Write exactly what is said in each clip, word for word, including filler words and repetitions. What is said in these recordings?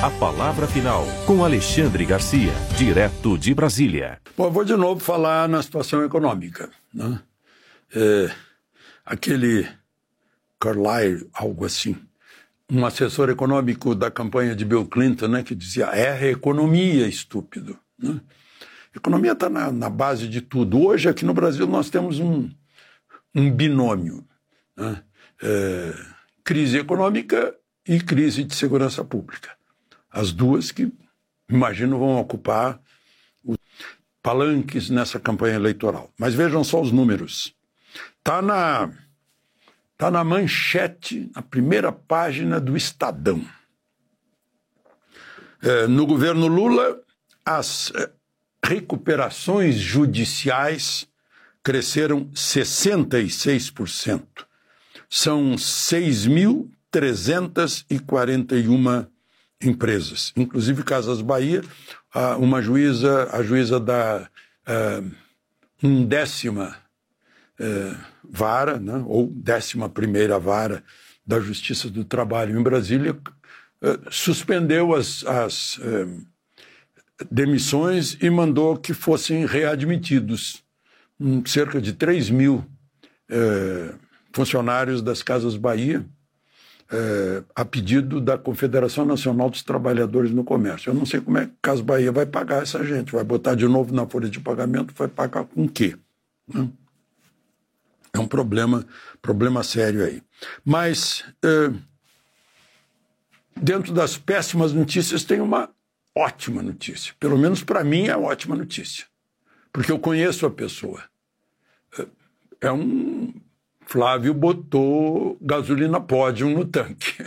A palavra final, com Alexandre Garcia, direto de Brasília. Bom, eu vou de novo falar na situação econômica, né? É, aquele Carlyle, algo assim, um assessor econômico da campanha de Bill Clinton, né, que dizia, erra a economia, estúpido. Né? A economia está na, na base de tudo. Hoje, aqui no Brasil, nós temos um, um binômio, né? É, crise econômica e crise de segurança pública. As duas que, imagino, vão ocupar os palanques nessa campanha eleitoral. Mas vejam só os números. Está na, tá na manchete, na primeira página do Estadão. É, no governo Lula, as é, recuperações judiciais cresceram sessenta e seis por cento. São seis mil trezentas e quarenta e uma empresas, inclusive Casas Bahia, uma juíza, a juíza da uh, undécima uh, vara, né, ou décima primeira vara da Justiça do Trabalho em Brasília, uh, suspendeu as, as uh, demissões e mandou que fossem readmitidos um, cerca de três mil uh, funcionários das Casas Bahia, É, a pedido da Confederação Nacional dos Trabalhadores no Comércio. Eu não sei como é que a Casas Bahia vai pagar essa gente. Vai botar de novo na folha de pagamento, vai pagar com o quê? Né? É um problema, problema sério aí. Mas, é, dentro das péssimas notícias, tem uma ótima notícia. Pelo menos para mim é ótima notícia. Porque eu conheço a pessoa. É, é um... Flávio botou gasolina pódium no tanque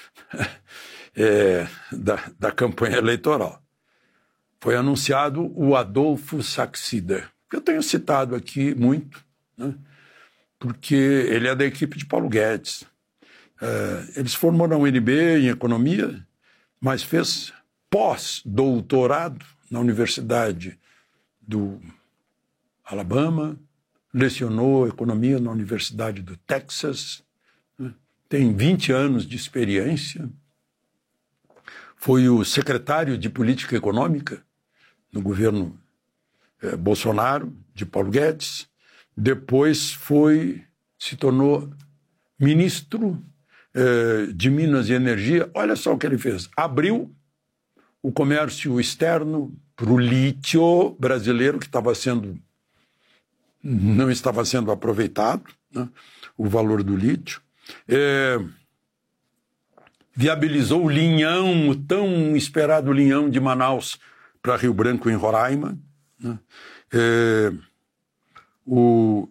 é, da, da campanha eleitoral. Foi anunciado o Adolfo Saxida, que eu tenho citado aqui muito, né, porque ele é da equipe de Paulo Guedes. É, ele se formou na U N B em economia, mas fez pós-doutorado na Universidade do Alabama, lecionou economia na Universidade do Texas, né? Tem vinte anos de experiência, foi o secretário de Política Econômica no governo eh, Bolsonaro, de Paulo Guedes, depois foi, se tornou ministro eh, de Minas e Energia. Olha só o que ele fez, abriu o comércio externo para o lítio brasileiro, que estava sendo não estava sendo aproveitado, né, o valor do lítio, é, viabilizou o linhão, o tão esperado linhão de Manaus para Rio Branco, em Roraima, né, é, o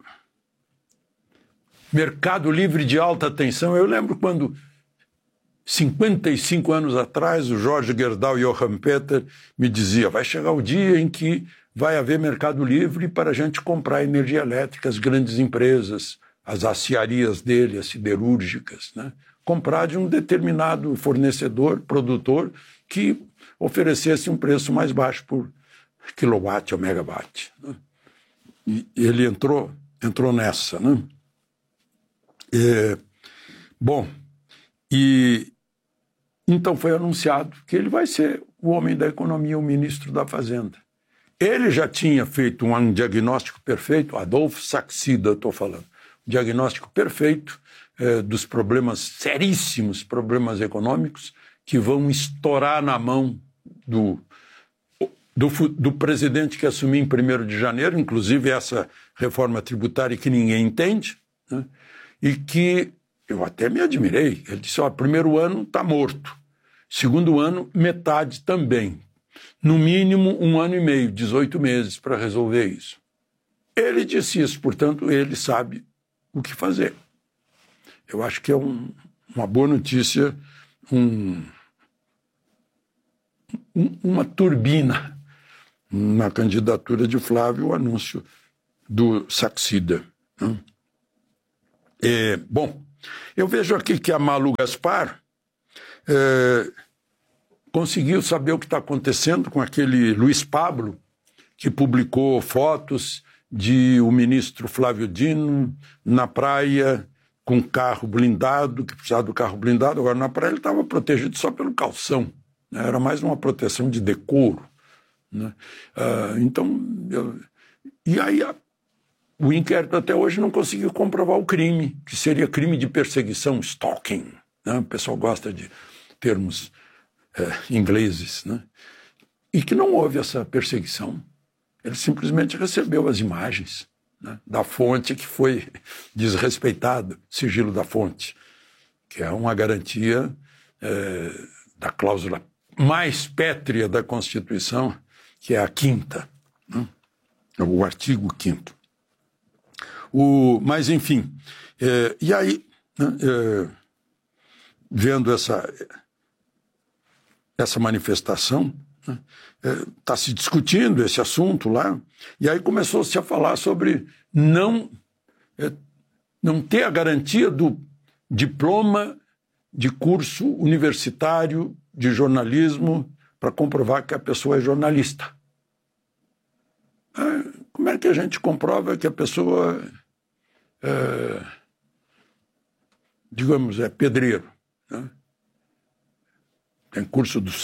mercado livre de alta tensão. Eu lembro quando, cinquenta e cinco anos atrás, o Jorge Gerdau e o Johann Peter me dizia, vai chegar o dia em que vai haver mercado livre para a gente comprar energia elétrica, as grandes empresas, as aciarias dele, as siderúrgicas, né? Comprar de um determinado fornecedor, produtor, que oferecesse um preço mais baixo por quilowatt ou megawatt. Né? E ele entrou, entrou nessa. Né? É, bom, e então foi anunciado que ele vai ser o homem da economia, o ministro da Fazenda. Ele já tinha feito um diagnóstico perfeito, Adolfo Saxida, estou falando, um diagnóstico perfeito eh, dos problemas, seríssimos problemas econômicos, que vão estourar na mão do, do, do presidente que assumiu em primeiro de janeiro, inclusive essa reforma tributária que ninguém entende, né, e que eu até me admirei. Ele disse, ó, primeiro ano está morto, segundo ano metade também. No mínimo um ano e meio, dezoito meses para resolver isso. Ele disse isso, portanto, ele sabe o que fazer. Eu acho que é um, uma boa notícia, um, um, uma turbina na candidatura de Flávio, o anúncio do Saxida. Né? É, bom, eu vejo aqui que a Malu Gaspar é, conseguiu saber o que está acontecendo com aquele Luiz Pablo, que publicou fotos de o ministro Flávio Dino na praia com carro blindado, que precisava do carro blindado. Agora, na praia ele estava protegido só pelo calção, né? Era mais uma proteção de decoro, né? Uh, então, eu, e aí a, o inquérito até hoje não conseguiu comprovar o crime, que seria crime de perseguição, stalking, né? O pessoal gosta de termos é, ingleses, né? E que não houve essa perseguição. Ele simplesmente recebeu as imagens, né, da fonte que foi desrespeitado, sigilo da fonte, que é uma garantia é, da cláusula mais pétrea da Constituição, que é a quinta, né, o artigo quinto. O, mas, enfim, é, e aí, né, é, vendo essa, essa manifestação, está se discutindo esse assunto lá, e aí começou-se a falar sobre não, é, não ter a garantia do diploma de curso universitário de jornalismo para comprovar que a pessoa é jornalista. É, como é que a gente comprova que a pessoa, é, digamos, é pedreiro, né? Tem curso do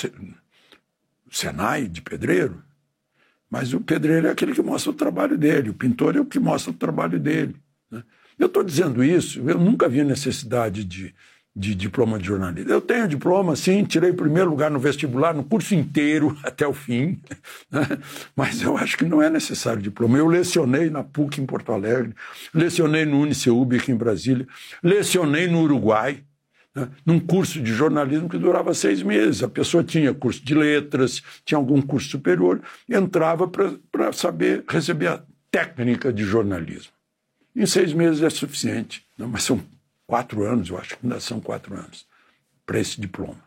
Senai de pedreiro, mas o pedreiro é aquele que mostra o trabalho dele, o pintor é o que mostra o trabalho dele, né? Eu estou dizendo isso, eu nunca vi necessidade de, de diploma de jornalista. Eu tenho diploma, sim, tirei primeiro lugar no vestibular, no curso inteiro, até o fim, né? Mas eu acho que não é necessário diploma. Eu lecionei na P U C em Porto Alegre, lecionei no Uniceub aqui em Brasília, lecionei no Uruguai, num curso de jornalismo que durava seis meses. A pessoa tinha curso de letras, tinha algum curso superior, entrava para saber receber a técnica de jornalismo. Em seis meses é suficiente, né? Mas são quatro anos, eu acho que ainda são quatro anos, para esse diploma.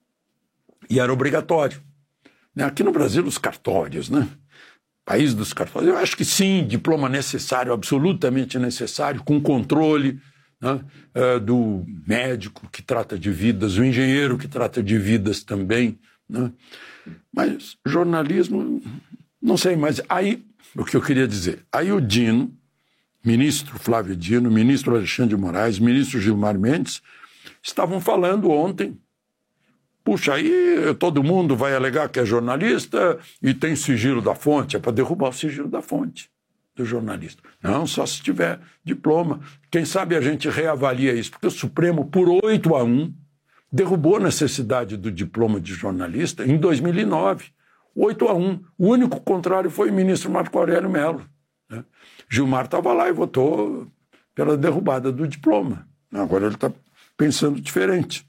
E era obrigatório. Aqui no Brasil, os cartórios, né? País dos cartórios, eu acho que sim, diploma necessário, absolutamente necessário, com controle, né, é, do médico que trata de vidas, o engenheiro que trata de vidas também, né? Mas jornalismo, não sei, mas aí, o que eu queria dizer, aí o Dino, ministro Flávio Dino, ministro Alexandre de Moraes, ministro Gilmar Mendes, estavam falando ontem, puxa, aí todo mundo vai alegar que é jornalista e tem sigilo da fonte, é para derrubar o sigilo da fonte do jornalista. Não, só se tiver diploma. Quem sabe a gente reavalia isso, porque o Supremo, por oito a um, derrubou a necessidade do diploma de jornalista em dois mil e nove. oito a um. O único contrário foi o ministro Marco Aurélio Mello, né? Gilmar estava lá e votou pela derrubada do diploma. Agora ele está pensando diferente.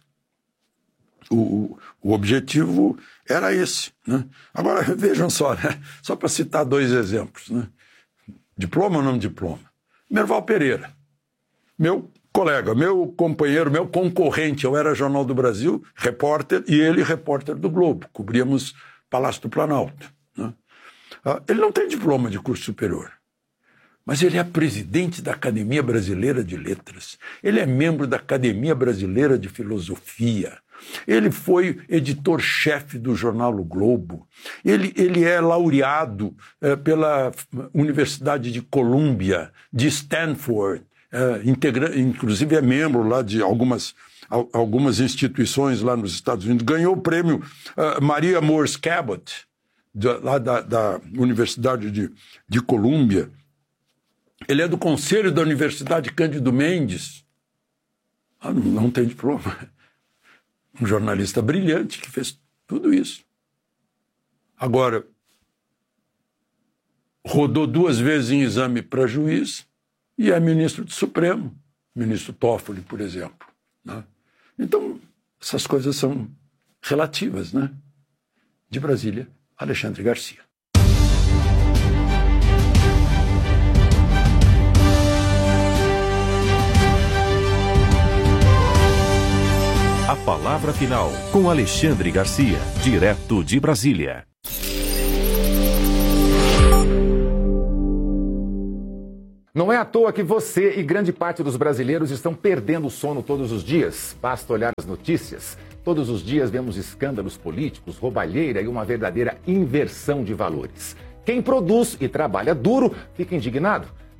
O, o objetivo era esse, né? Agora, vejam só, né? Só para citar dois exemplos, né? Diploma ou não diploma? Merval Pereira, meu colega, meu companheiro, meu concorrente, eu era Jornal do Brasil, repórter, e ele repórter do Globo, cobríamos Palácio do Planalto, né? Ele não tem diploma de curso superior, mas ele é presidente da Academia Brasileira de Letras, ele é membro da Academia Brasileira de Filosofia, ele foi editor-chefe do jornal O Globo, ele, ele é laureado eh, pela Universidade de Columbia, de Stanford, eh, integra- inclusive é membro lá de algumas, algumas instituições lá nos Estados Unidos, ganhou o prêmio uh, Maria Morse Cabot, da, lá da, da Universidade de, de Columbia. Ele é do Conselho da Universidade Cândido Mendes. Ah, não, não tem diploma. Um jornalista brilhante que fez tudo isso. Agora, rodou duas vezes em exame para juiz e é ministro do Supremo, ministro Toffoli, por exemplo, né? Então, essas coisas são relativas, né? De Brasília, Alexandre Garcia. A palavra final com Alexandre Garcia, direto de Brasília. Não é à toa que você e grande parte dos brasileiros estão perdendo o sono todos os dias. Basta olhar as notícias. Todos os dias vemos escândalos políticos, roubalheira e uma verdadeira inversão de valores. Quem produz e trabalha duro fica indignado.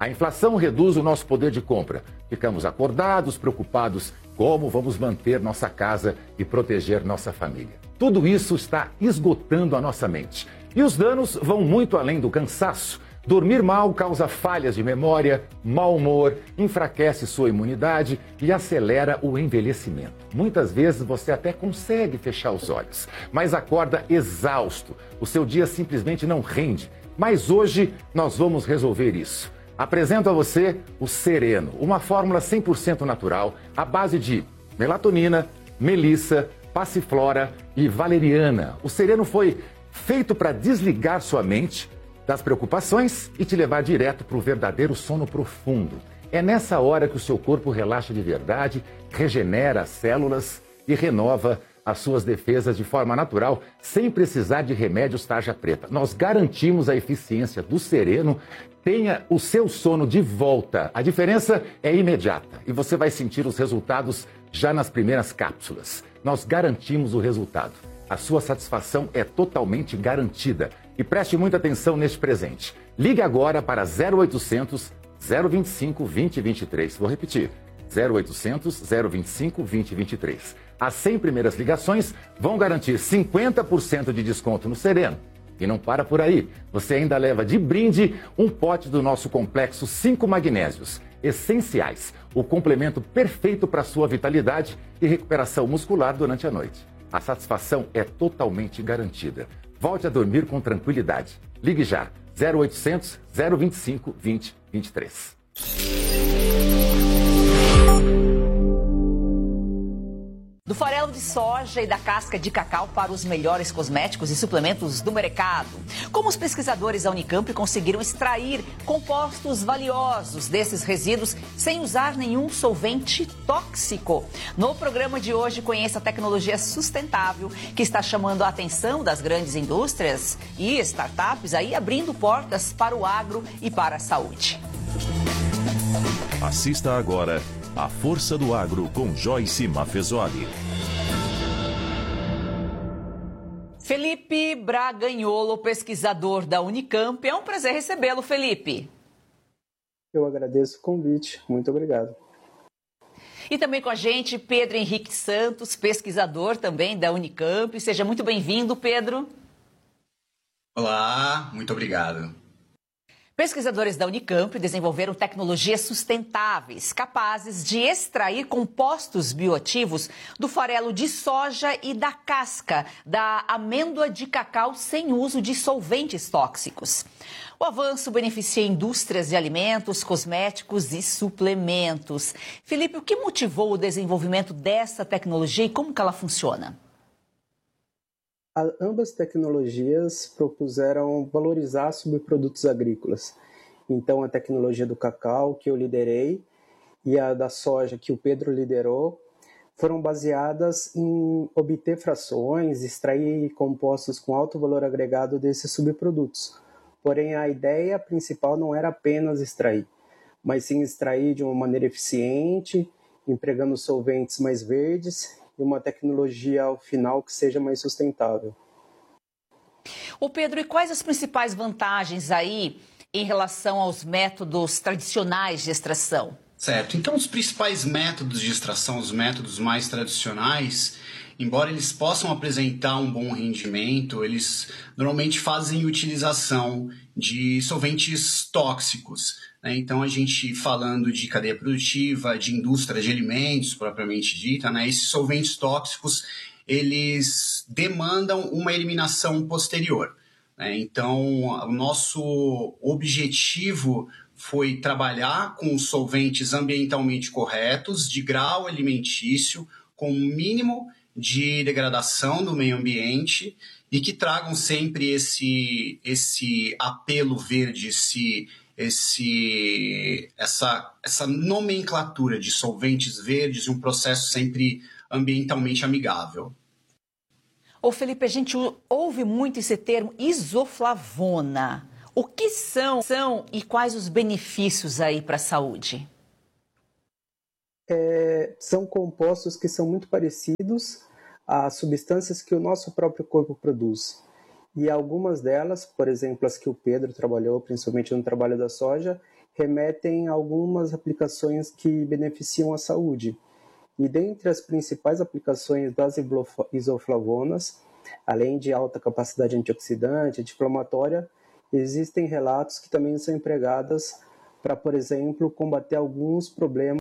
A inflação reduz o nosso poder de compra. Ficamos acordados, preocupados como vamos manter nossa casa e proteger nossa família. Tudo isso está esgotando a nossa mente. E os danos vão muito além do cansaço. Dormir mal causa falhas de memória, mau humor, enfraquece sua imunidade e acelera o envelhecimento. Muitas vezes você até consegue fechar os olhos, mas acorda exausto. O seu dia simplesmente não rende. Mas hoje nós vamos resolver isso. Apresento a você o Sereno, uma fórmula cem por cento natural à base de melatonina, melissa, passiflora e valeriana. O Sereno foi feito para desligar sua mente das preocupações e te levar direto para o verdadeiro sono profundo. É nessa hora que o seu corpo relaxa de verdade, regenera as células e renova as suas defesas de forma natural, sem precisar de remédios tarja preta. Nós garantimos a eficiência do Sereno. Tenha o seu sono de volta. A diferença é imediata e você vai sentir os resultados já nas primeiras cápsulas. Nós garantimos o resultado. A sua satisfação é totalmente garantida. E preste muita atenção neste presente. Ligue agora para zero oitocentos, zero vinte e cinco, vinte e vinte e três. Vou repetir. zero oitocentos, zero vinte e cinco, vinte e vinte e três. As cem primeiras ligações vão garantir cinquenta por cento de desconto no Sereno. E não para por aí. Você ainda leva de brinde um pote do nosso complexo cinco magnésios essenciais. O complemento perfeito para sua vitalidade e recuperação muscular durante a noite. A satisfação é totalmente garantida. Volte a dormir com tranquilidade. Ligue já. zero oitocentos, zero vinte e cinco, vinte, vinte e três. Do farelo de soja e da casca de cacau para os melhores cosméticos e suplementos do mercado. Como os pesquisadores da Unicamp conseguiram extrair compostos valiosos desses resíduos sem usar nenhum solvente tóxico? No programa de hoje, conheça a tecnologia sustentável que está chamando a atenção das grandes indústrias e startups, aí abrindo portas para o agro e para a saúde. Assista agora A Força do Agro com Joyce Maffezoli. Felipe Braganholo, pesquisador da Unicamp. É um prazer recebê-lo, Felipe. Eu agradeço o convite. Muito obrigado. E também com a gente, Pedro Henrique Santos, pesquisador também da Unicamp. Seja muito bem-vindo, Pedro. Olá, muito obrigado. Pesquisadores da Unicamp desenvolveram tecnologias sustentáveis, capazes de extrair compostos bioativos do farelo de soja e da casca da amêndoa de cacau sem uso de solventes tóxicos. O avanço beneficia indústrias de alimentos, cosméticos e suplementos. Felipe, o que motivou o desenvolvimento dessa tecnologia e como que ela funciona? A, ambas tecnologias propuseram valorizar subprodutos agrícolas. Então, a tecnologia do cacau, que eu liderei, e a da soja, que o Pedro liderou, foram baseadas em obter frações, extrair compostos com alto valor agregado desses subprodutos. Porém, a ideia principal não era apenas extrair, mas sim extrair de uma maneira eficiente, empregando solventes mais verdes, e uma tecnologia ao final que seja mais sustentável. Ô Pedro, e quais as principais vantagens aí em relação aos métodos tradicionais de extração? Certo, então os principais métodos de extração, os métodos mais tradicionais, embora eles possam apresentar um bom rendimento, eles normalmente fazem utilização de solventes tóxicos. Né? Então, a gente falando de cadeia produtiva, de indústria de alimentos propriamente dita, né? Esses solventes tóxicos, eles demandam uma eliminação posterior. Né? Então, o nosso objetivo foi trabalhar com solventes ambientalmente corretos, de grau alimentício, com um mínimo de degradação do meio ambiente e que tragam sempre esse, esse apelo verde, esse, esse, essa, essa nomenclatura de solventes verdes e um processo sempre ambientalmente amigável. Ô Felipe, a gente ouve muito esse termo isoflavona. O que são, são e quais os benefícios aí para a saúde? É, são compostos que são muito parecidos a substâncias que o nosso próprio corpo produz. E algumas delas, por exemplo, as que o Pedro trabalhou, principalmente no trabalho da soja, remetem a algumas aplicações que beneficiam a saúde. E dentre as principais aplicações das isoflavonas, além de alta capacidade antioxidante, anti-inflamatória, existem relatos que também são empregadas para, por exemplo, combater alguns problemas